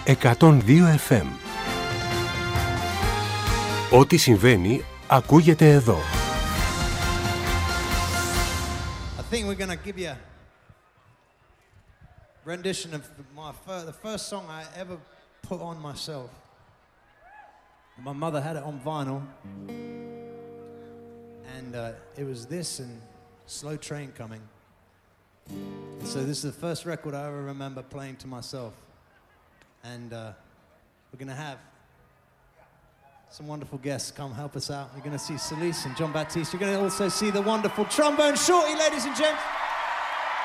102 FM. Ό,τι συμβαίνει, ακούγεται εδώ. I think we're going to give you a rendition of the first song I ever put on myself. My mother had it on vinyl, and it was this and Slow Train Coming. And so this is the first record I ever remember playing to myself. And we're going to have some wonderful guests come help us out. You're going to see Celise and John Baptiste. You're going to also see the wonderful trombone shorty, ladies and gents.